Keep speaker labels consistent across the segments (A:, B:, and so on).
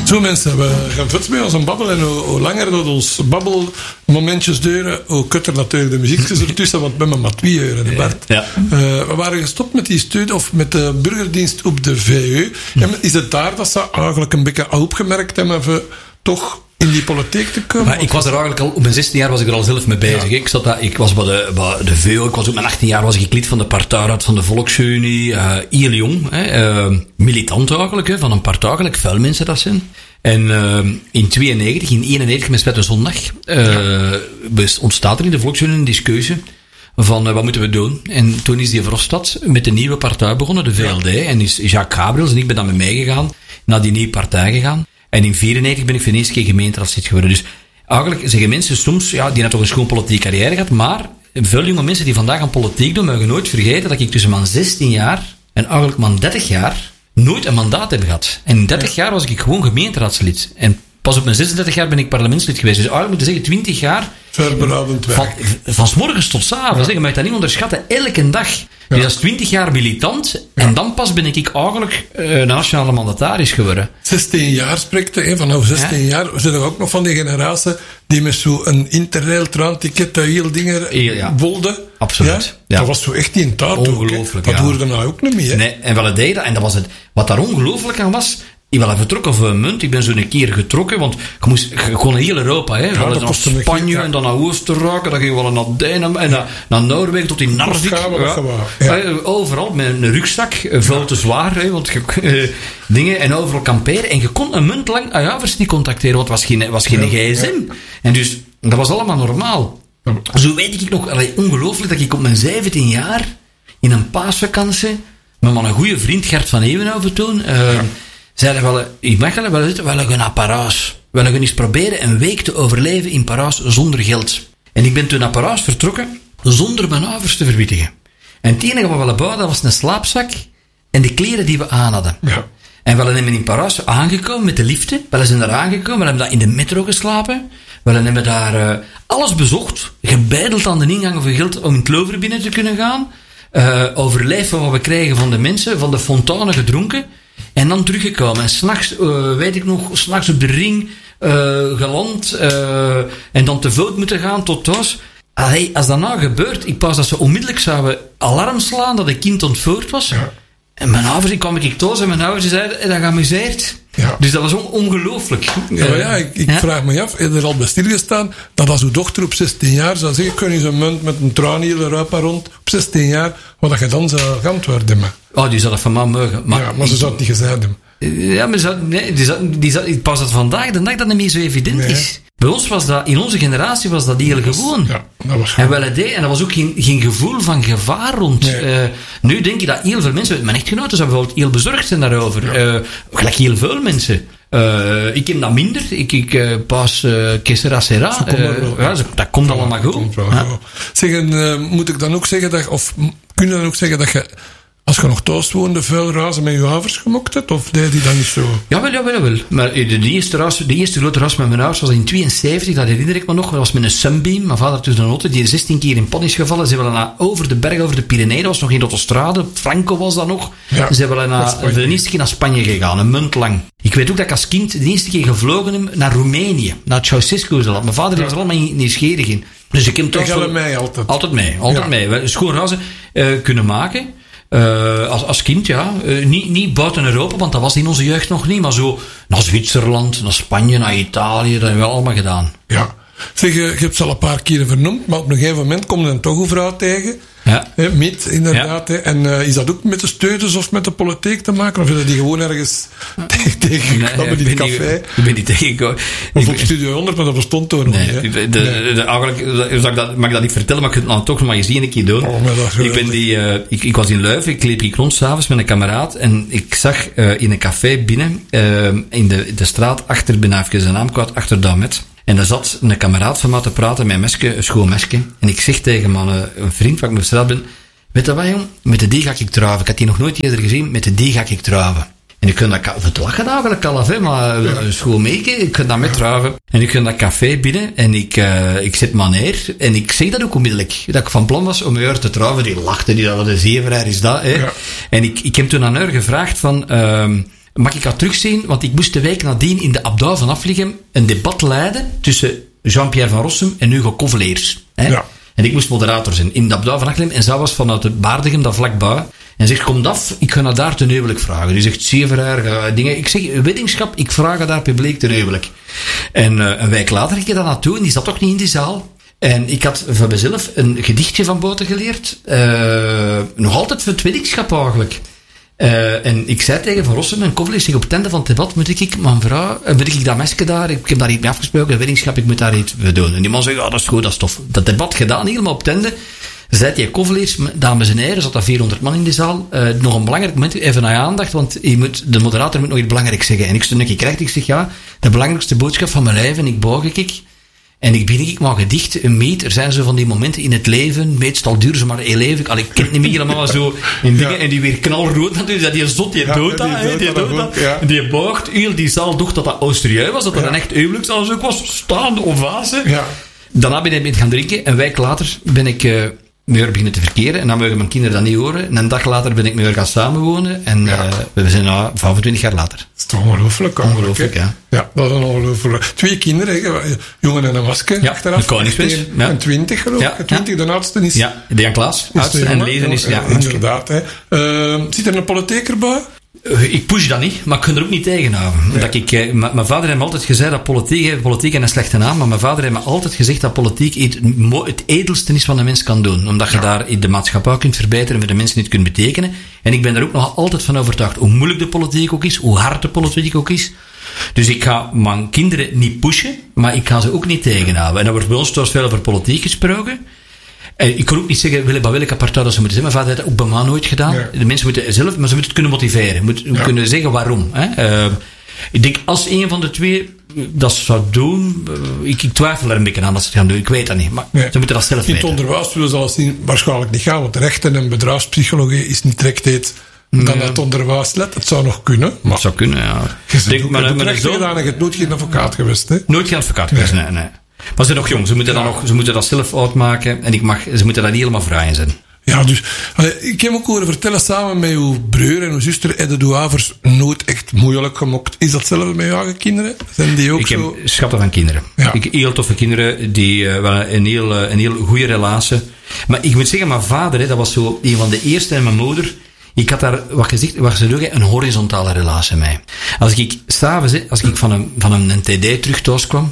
A: Zo mensen, we gaan verder met ons aan babbelen. En hoe langer dat ons babbelmomentjes duren, hoe kutter natuurlijk de muziekjes ertussen, want met mijn maar 2 uur, hè, Bart.
B: Ja.
A: We waren gestopt met die studie, of met de burgerdienst op de VU. En is het daar dat ze eigenlijk een beetje opgemerkt hebben, voor toch in die politiek te komen?
B: Maar ik was er eigenlijk al, op mijn 16 jaar was ik er al zelf mee bezig. Ja. Ik was bij de VU, ik was op mijn 18 jaar was ik lid van de partijraad van de Volksunie, heel jong, militant eigenlijk, van een partij, gelijk veel mensen dat zijn. En in 91 met Zwette Zondag, ontstaat er in de Volksunie een discussie van wat moeten we doen. En toen is die Verhofstadt met de nieuwe partij begonnen, de VLD, en is Jacques Gabriels en ik ben dan mee meegegaan, naar die nieuwe partij gegaan. En in 94 ben ik voor de eerste keer gemeenteraadslid geworden. Dus eigenlijk zeggen mensen soms, ja, die hebben toch een schoon politieke carrière gehad, maar veel jonge mensen die vandaag aan politiek doen, mogen nooit vergeten dat ik tussen mijn 16 jaar en eigenlijk mijn 30 jaar nooit een mandaat heb gehad. En in 30 jaar was ik gewoon gemeenteraadslid. En pas op mijn 36 jaar ben ik parlementslid geweest. Dus eigenlijk moet je zeggen 20 jaar
A: verberadend werk.
B: Van 's morgens tot 's avonds. Je mag dat niet onderschatten. Elke dag. Ja. Dus dat is 20 jaar militant. Ja. En dan pas ben ik eigenlijk nationale mandataris geworden.
A: 16 jaar spreekt hij. Vanaf 16 jaar zijn er ook nog van die generatie die met zo'n interrail-traanticket heel dingen bolden.
B: Absoluut.
A: Ja?
B: Ja.
A: Dat was zo echt in taart.
B: Ongelooflijk.
A: Dat hoorde nou ook niet meer.
B: Nee, en wat deden, en dat was het. Wat daar ongelooflijk aan was. Ik ben vertrokken voor een munt. Ik ben zo een keer getrokken, want je moest gewoon in heel Europa, hè. Ja, dan naar Spanje en dan naar Oostenrijk, en dan ging je wel naar Denemarken en naar Noorwegen tot in Narvik. Overal met een rugzak, veel te zwaar, hè, want dingen en overal kamperen. En je kon een munt lang Javers niet contacteren, want het was geen gsm. Ja. En dus dat was allemaal normaal. Zo weet ik nog, ongelooflijk dat ik op mijn 17 jaar in een paasvakantie met mijn goede vriend Gert van Eeuwenhoven toen. Zeiden ik mag wel zitten, we gaan naar Parijs. We gaan eens proberen een week te overleven in Parijs zonder geld. En ik ben toen naar Parijs vertrokken zonder mijn ouders te verwittigen. En het enige wat we bouwden was een slaapzak en de kleren die we aan hadden. Ja. En we hebben in Parijs aangekomen met de liften. We zijn daar aangekomen, we hebben daar in de metro geslapen. We hebben daar alles bezocht, gebeideld aan de ingang voor geld om in het Louvre binnen te kunnen gaan. Overleefd van wat we kregen van de mensen, van de fontainen gedronken. En dan teruggekomen. En s'nachts, weet ik nog, s'nachts op de ring, geland, en dan te voet moeten gaan tot thuis. Allee, als dat nou gebeurt, ik pas dat ze onmiddellijk zouden alarm slaan dat een kind ontvoerd was. Ja. En mijn ouders, ik kwam thuis en mijn ouders zeiden, dat geamuseerd. Ja. Dus dat was ongelooflijk.
A: Ja, ik vraag me af, heb je er al bij stilgestaan dat als uw dochter op 16 jaar zou zeggen, kun je zo'n munt met een traan heel Europa rond, op 16 jaar, wat dat je dan zou geantwoorden?
B: Oh, die zou dat van mij mogen.
A: Maar ze zou het niet gezegd hebben.
B: Ja, maar pas dat vandaag de dag dat het niet zo evident is. Bij ons was dat, in onze generatie was dat heel gewoon.
A: Ja, dat was
B: gewoon. En dat was ook geen gevoel van gevaar rond. Nee. Nu denk ik dat heel veel mensen, mijn echtgenoten zijn bijvoorbeeld heel bezorgd zijn daarover. Ja. Gelijk heel veel mensen. Ik heb dat minder. Ik pas Kessera Serra. Dat komt allemaal goed.
A: Zeggen, moet ik dan ook zeggen dat, of kun je dan ook zeggen dat je, als je nog thuis woonde, veel razen met je ouders gemokt hebt? Of deed die dan niet zo?
B: Jawel. Maar de eerste grote ras met mijn ouders was in 72, dat herinner ik me nog. Dat was met een Sunbeam. Mijn vader had dus een auto die 16 keer in pan is gevallen. Ze hebben dan over de berg, over de Pyreneeën. Dat was nog geen autostrade. Franco was dat nog. Ja, ze hebben de eerste keer naar Spanje gegaan, een munt lang. Ik weet ook dat ik als kind de eerste keer gevlogen heb naar Roemenië. Naar Ceausescu-land. Mijn vader was er allemaal nieuwsgierig in. Dus ik heb toch altijd mee. We schoonrazen kunnen maken. Als kind, ja. Niet buiten Europa, want dat was in onze jeugd nog niet. Maar zo naar Zwitserland, naar Spanje, naar Italië. Dat hebben we allemaal gedaan.
A: Ja. Zeg, je hebt ze al een paar keren vernoemd, maar op een gegeven moment kom je dan toch een vrouw tegen. Ja. Miet, inderdaad. Ja. En is dat ook met de steuders of met de politiek te maken? Of is dat die gewoon ergens tegengekomen in het café?
B: Ik ben niet tegengekomen.
A: Of op Studio 100, maar dat bestond toen nog niet.
B: Eigenlijk mag ik dat niet vertellen, maar ik kan het toch nog maar eens een keer doen. Ik was in Leuven, ik liep hier rond s'avonds met een kameraad en ik zag in een café binnen, in de straat achter, ben even zijn naam kwijt, achter Damet. En daar zat een kameraad van mij te praten met een schoon mesje. En ik zeg tegen een vriend waar ik op straat ben, weet je wat jong, met de die ga ik trouwen. Ik had die nog nooit eerder gezien, met de die ga ik trouwen. En ik kon dat, het lachen eigenlijk al af, hè, maar schoon meeke, ik kon dat met trouwen. En ik kon dat café binnen en ik zet me neer. En ik zeg dat ook onmiddellijk, dat ik van plan was om haar te trouwen. Die lachte, die dat wat een zeeveraar is dat, hè. Ja. En ik heb toen aan haar gevraagd van, mag ik dat terugzien? Want ik moest de week nadien in de Abdou van Aflichem een debat leiden tussen Jean-Pierre van Rossum en Hugo Koveleers. Ja. En ik moest moderator zijn in de Abdou van Aflichem en zij was vanuit het Baardegem, dat vlakbij. En zegt, kom af, ik ga naar daar ten huwelijk vragen. Die zegt, 7 jaar dingen. Ik zeg, weddingschap, ik vraag daar publiek ten huwelijk. En een week later ging ik daar naartoe en die zat toch niet in die zaal. En ik had van mezelf een gedichtje van buiten geleerd. Nog altijd voor het weddingschap eigenlijk. En ik zei tegen Van Rossum en Koveleers, zeg, op het einde van het debat moet ik dat meisje daar, ik heb daar iets mee afgesproken, een weddingschap, ik moet daar iets voor doen. En die man zei, ja, dat is goed, dat is tof. Dat debat gedaan, helemaal op het einde. Zei die Koveleers, dames en heren, zat daar 400 man in die zaal. Nog een belangrijk moment, even naar je aandacht, want de moderator moet nog iets belangrijks zeggen. En ik stond een keer krijg, ik zeg, ja, de belangrijkste boodschap van mijn leven, en ik boog ik. En ik begin maar gedicht, een meet. Er zijn zo van die momenten in het leven, meestal duren ze maar heel even. Ik ken het niet meer helemaal zo in dingen. En die weer knalrood natuurlijk, dat die zot, die dood dat. En die boogt, heel die zaal dacht dat Oosterjui was, dat een echt huwelijksaanzoek was, staande ovatie. Ja. Daarna ben ik gaan drinken, een week later ben ik mee beginnen te verkeren. En dan mogen mijn kinderen dat niet horen. En een dag later ben ik mee gaan samenwonen. En we zijn nu 25 jaar later.
A: Dat is toch ongelooflijk.
B: Ongelooflijk, ja.
A: Ja, dat is ongelooflijk. 2 kinderen, jongen en een wasje.
B: Ja,
A: achteraf.
B: een koningswens.
A: Ja. En 20 geloof ik. 20, de oudste is...
B: Ja, de Jan Klaas. Oudste en Lezen is... Ja,
A: inderdaad. Hè. Zit er een politieker bij?
B: Ik push dat niet, maar ik kan er ook niet tegenhouden. Nee. Mijn vader heeft me altijd gezegd dat politiek een slechte naam, maar mijn vader heeft me altijd gezegd dat politiek het edelste is wat een mens kan doen. Omdat je daar de maatschappij kunt verbeteren en voor de mensen iets kunt betekenen. En ik ben daar ook nog altijd van overtuigd. Hoe moeilijk de politiek ook is, hoe hard de politiek ook is. Dus ik ga mijn kinderen niet pushen, maar ik ga ze ook niet tegenhouden. En dan wordt bij ons trouwens veel over politiek gesproken. Ik kan ook niet zeggen bij welke partij dat ze moeten zijn. Mijn vader heeft dat ook bij mij nooit gedaan. Ja. De mensen moeten zelf, maar ze moeten het kunnen motiveren. Kunnen zeggen waarom. Hè. Ik denk, als een van de twee dat zou doen... Ik twijfel er een beetje aan dat ze het gaan doen. Ik weet dat niet. Maar ze moeten dat zelf weten.
A: In het onderwijs zullen ze al zien waarschijnlijk niet gaan. Want rechten en bedrijfspsychologie is niet direct heet dan het onderwijs let. Het zou nog kunnen. Maar
B: het zou kunnen, ja.
A: Je hebt rechten gedaan en je hebt nooit geen advocaat geweest. Hè?
B: Nooit geen advocaat geweest, nee. Maar ze zijn nog jong, ze moeten dat zelf uitmaken en ze moeten daar niet helemaal vrij in zijn.
A: Ja, dus ik heb ook horen vertellen, samen met uw broer en uw zuster, Edde Douavers nooit echt moeilijk gemokt. Is dat zelf met uw eigen kinderen? Zijn die ook
B: heb schatten van kinderen. Ja. Ik heb heel toffe kinderen, die wel een heel goede relatie. Maar ik moet zeggen, mijn vader, dat was zo een van de eerste, en mijn moeder... Ik had daar, wat ze doen, een horizontale relatie mee. Als ik s'avonds, als ik van een TD terug thuis kwam,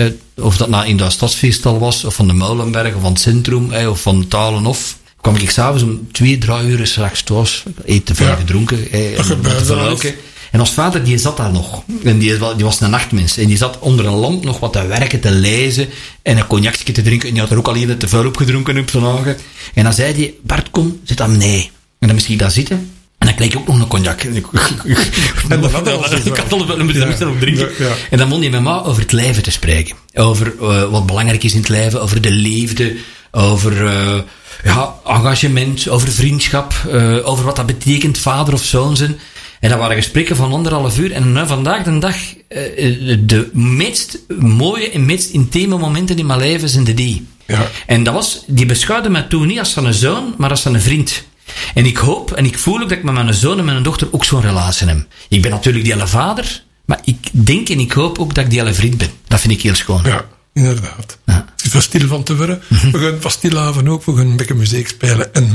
B: of dat nou in dat stadsfeestal was, of van de Molenberg, of van het centrum, of van Talenhof, kwam ik s'avonds om 2-3 uur straks thuis, te veel gedronken, te verloken. En ons vader, die zat daar nog. En die was een nachtmens. En die zat onder een lamp nog wat te werken, te lezen, en een cognacje te drinken. En die had er ook al even te veel op gedronken op zijn ogen. En dan zei hij, Bart, kom, zit aan nee. En dan moest ik daar zitten. En dan kreeg ik ook nog een cognac. En ik had alles wel een drinken. Ja. En dan begon hij met mij over het leven te spreken. Over wat belangrijk is in het leven. Over de liefde. Over engagement. Over vriendschap. Over wat dat betekent, vader of zoon zijn. En dat waren gesprekken van 1,5 uur. En vandaag de dag, de meest mooie en meest intieme momenten in mijn leven zijn die. Ja. En die beschouwde mij toen niet als zijn zoon, maar als zijn vriend. En ik hoop en ik voel ook dat ik met mijn zoon en mijn dochter ook zo'n relatie heb. Ik ben natuurlijk die hele vader, maar ik denk en ik hoop ook dat ik die hele vriend ben. Dat vind ik heel schoon.
A: Ja, inderdaad. Ja. Het is wel stil van te worden. We gaan van stil haven ook, we gaan een beetje muziek spelen. En